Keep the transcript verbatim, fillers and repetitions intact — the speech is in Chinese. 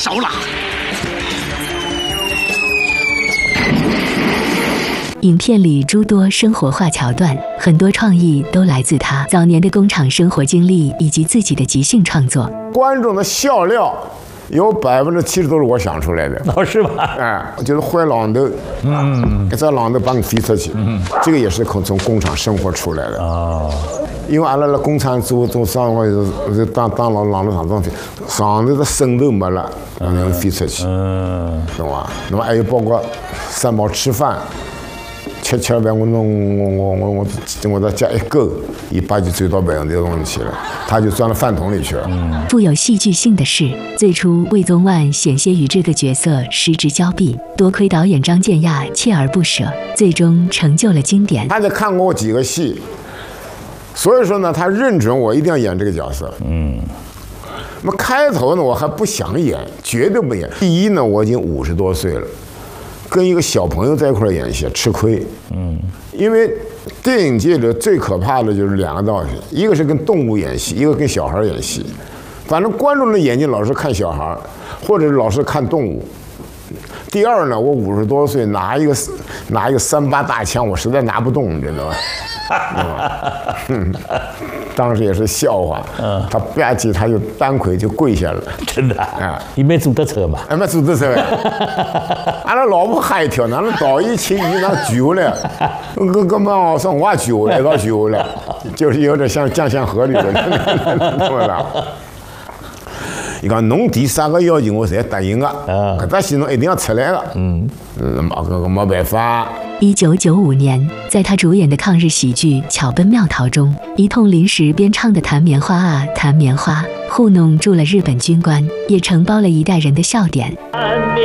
手了。 影片里诸多生活化桥段，很多创意都来自他早年的工厂生活经历以及自己的即兴创作。 观众的笑料有百分之七十都是我想出来的， 哦，是吧？ 哎，就是坏榔头，嗯，这榔头把你飞出去，嗯，这个也是从从工厂生活出来的啊。因为阿拉在工厂做做生活是是当当老榔头上东西，上头的身都没了，让人飞出去，嗯，懂吧？那么还有包括三毛吃饭。吃吃完我弄我我我我我再加一个，一把就追到北洋的东西去了，他就钻到饭桶里去了。 嗯，富有戏剧性的是，最初魏宗万险些与这个角色失之交臂，多亏导演张建亚锲而不舍，最终成就了经典。 他就看过我几个戏，所以说呢，他认准我一定要演这个角色。嗯，那么开头呢，我还不想演，绝对不演。第一呢，我已经五十多岁了。跟一个小朋友在一块儿演戏吃亏，嗯，因为电影界里最可怕的就是两个东西，一个是跟动物演戏，一个跟小孩演戏。反正观众的眼睛老是看小孩，或者是老是看动物。第二呢，我五十多岁拿一个拿一个三八大枪，我实在拿不动，你知道吧？嗯，当时也是笑话。嗯，他吧唧他就单腿就跪下了。 真的啊？你没坐得车嘛？ 哎，没坐得车。俺那老婆吓一跳，俺那导演请你那酒了，个个嘛上我酒来到酒了，就是有点像酱香河里的，懂了。伊讲侬提啥个要求，我侪答应个。啊，搿搭戏侬一定要出来个。嗯，嗯，没搿个没办法。 一九九五年，在他主演的抗日喜剧《巧奔妙逃》中，一通临时编唱的《弹棉花啊弹棉花》，糊弄住了日本军官，也承包了一代人的笑点。 弹